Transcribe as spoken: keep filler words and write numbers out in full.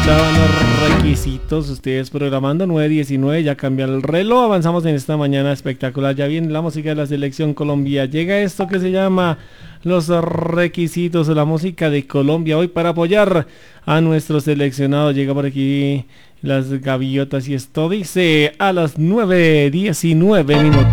escuchaban los requisitos, ustedes programando nueve diecinueve, ya cambia el reloj, avanzamos en esta mañana espectacular, ya viene la música de la selección Colombia, llega esto que se llama los requisitos de la música de Colombia, hoy para apoyar a nuestro seleccionado, llega por aquí las gaviotas y esto dice a las nueve diecinueve minutos.